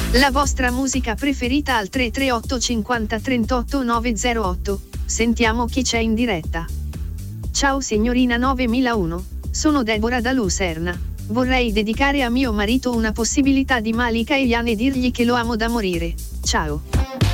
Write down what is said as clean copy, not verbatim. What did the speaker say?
La vostra musica preferita al 338 50 38 908. Sentiamo chi c'è in diretta. Ciao signorina 9001, sono Deborah da Lucerna. Vorrei dedicare a mio marito una possibilità di Malika Eyane e dirgli che lo amo da morire. Ciao.